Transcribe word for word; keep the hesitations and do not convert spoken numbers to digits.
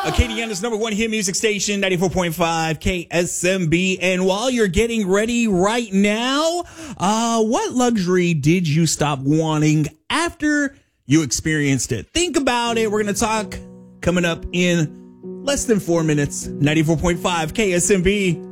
Acadiana's number one hit music station, ninety-four point five K S M B. And while you're getting ready right now, uh, what luxury did you stop wanting after you experienced it? Think about it. We're going to talk coming up in less than four minutes. ninety-four point five K S M B.